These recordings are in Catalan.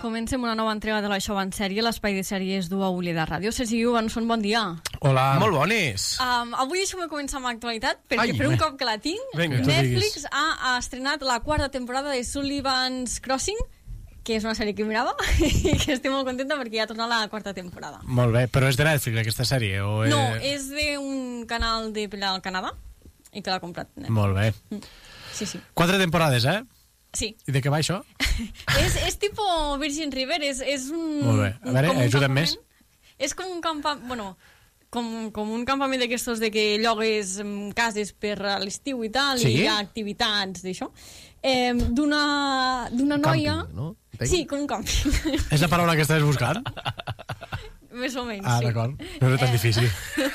comencem una nova entrega de l'Això va en sèrie, l'espai de sèries d'U a Uli de Ràdio. Sergi Johansson, bon dia. Hola. Molt bones. Avui deixo-me començar amb l'actualitat, perquè per un cop que la tinc, Netflix ha estrenat la quarta temporada de Sullivan's Crossing, que és una sèrie que mirava i que estic molt contenta perquè ja ha tornat la quarta temporada. Molt bé, però és de Netflix aquesta sèrie? O No, és d'un canal de al Canadà i que l'ha comprat Netflix. Molt bé. Sí, sí. 4 temporades, eh? Sí. I de què va això? és tipus Virgin River, és un... Molt bé. A veure, ajuda'm més. És com un campament... Bueno, com un campament d'aquestos de que llogues cases per a l'estiu i tal, sí? I hi ha activitats d'això. D'una noia... Camping, no? Sí, com un càmping. És la paraula que estaves buscant? Més o menys, sí. D'acord. No és tan difícil.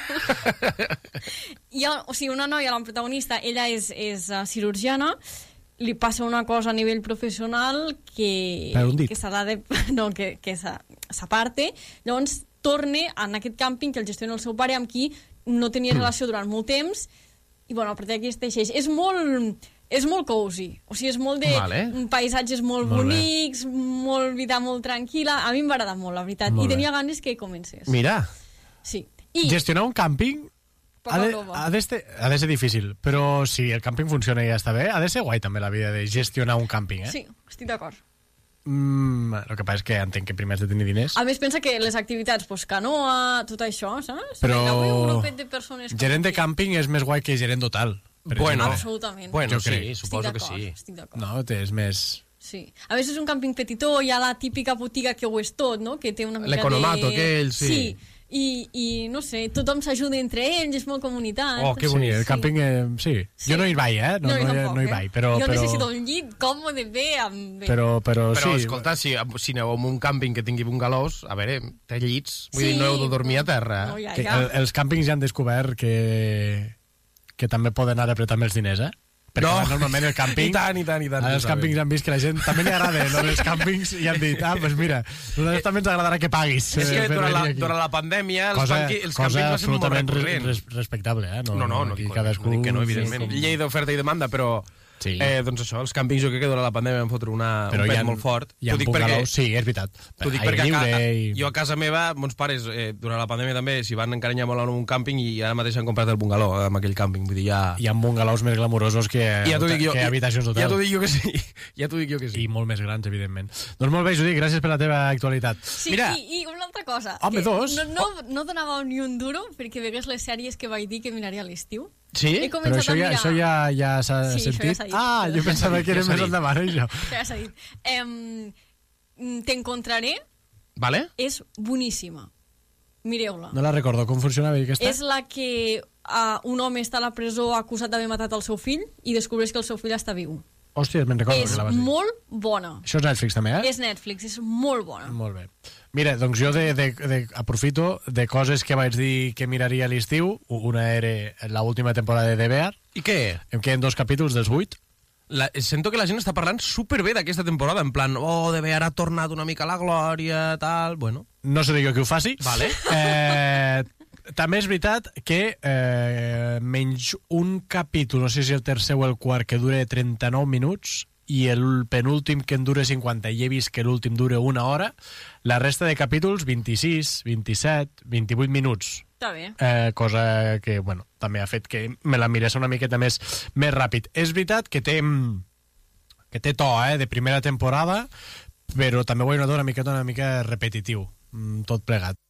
O sigui, una noia, la protagonista, ella és cirurgiana, li passa una cosa a nivell professional que s'ha de... No, que s'aparte. Llavors torna en aquest càmping que el gestiona el seu pare, amb qui no tenia relació durant molt temps, i bueno, a partir d'aquí es teixeix. És molt cozy, o sigui, és molt de paisatges molt bonics, molt vida molt tranquil·la. A mi em va agradar molt, la veritat, i tenia ganes que comencés. Mira. Sí. Gestionar un càmping ha de ser difícil, però si el càmping funciona i ja està bé, ha de ser guai també la vida de gestionar un càmping, eh? Sí, estic d'acord. El que passa és que entenc que primer has de tenir diners. A més, pensa que les activitats, canoa, tot això, saps? Però un grupet de persones... Gerent de càmping és més guai que gerent d'hotel. Bueno, absolutament. Bueno, sí, suposo que sí. Estic d'acord. No, és més... Sí. A més, és un càmping petitó, hi ha la típica botiga que ho és tot, no? Que té una mica l'economato aquell, sí. Sí. I no sé, tothom s'ajuda entre ells, és molt comunitat. Oh, que bonic, el càmping, sí. Jo no hi vaig, no hi vaig, però... Jo necessito un llit còmode, bé, amb... Però sí. Escolta, si aneu a un càmping que tingui bungalós, a veure, té llits, vull dir, no heu de dormir a terra. No, ja. Els càmpings ja han descobert que també poden anar apretant els diners, eh? Perquè normalment el càmping... I tant. Els càmpings han vist que la gent també li agrada, no? Els càmpings, i han dit, pues mira, nosaltres també ens agradarà que paguis. És que durant la pandèmia els càmpings van ser molt recurrents. Respectable, eh? No, dic que no, evidentment. Llei d'oferta i demanda, però... Sí. Doncs això, els càmpings jo crec que durant la pandèmia van fotre un pet molt fort. Hi ha bungalous, sí, és veritat. T'ho dic perquè jo a casa meva, mons pares, durant la pandèmia també, s'hi van encarinyar molt en un càmping i ara mateix han comprat el bungalou amb aquell càmping. Vull dir, hi ha bungalous més glamurosos que habitacions d'hotel. Ja t'ho dic jo que sí. I molt més grans, evidentment. Doncs molt bé, Judit, gràcies per la teva actualitat. Sí, mira, i una altra cosa. Home, dos. No donava ni un duro perquè vegués les sèries que vaig dir que miraria a l'estiu. Sí? Però això ja s'ha sentit? Jo pensava que era més endavant, això. Això ja s'ha dit. T'encontraré. Vale. És boníssima. Mireu-la. No la recordo, com funcionava aquesta? És la que un home està a la presó acusat d'haver matat el seu fill i descobreix que el seu fill està viu. Hòstia, me'n recordo que la vas dir. És molt bona. Això és Netflix també, eh? És Netflix, és molt bona. Molt bé. Mira, doncs jo aprofito de coses que vaig dir que miraria a l'estiu. Una era l'última temporada de The Bear. I què? Em queden 2 capítols dels 8. Sento que la gent està parlant superbé d'aquesta temporada, en plan, The Bear ha tornat una mica a la glòria, tal, bueno. No seré jo qui ho faci. Vale. També és veritat que menys un capítol, no sé si el tercer o el quart, que dura 39 minuts, i el penúltim que en dura 50, i he vist que l'últim dura 1 hora, la resta de capítols 26, 27, 28 minuts. Està bé. Cosa que, bueno, també ha fet que me la mirés una miqueta més ràpid. És veritat que té to, de primera temporada, però també ho he notat una mica repetitiu, tot plegat.